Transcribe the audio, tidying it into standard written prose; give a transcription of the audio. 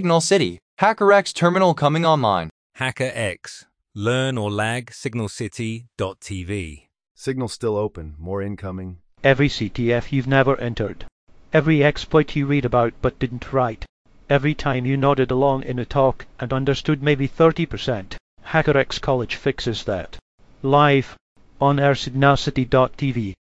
Signal City. HackerX terminal coming online. HackerX. Learn or lag signalcity.tv. Signal still open. More incoming. Every CTF you've never entered. Every exploit you read about but didn't write. Every time you nodded along in a talk and understood maybe 30%. HackerX College fixes that. Live on airsignalcity.tv.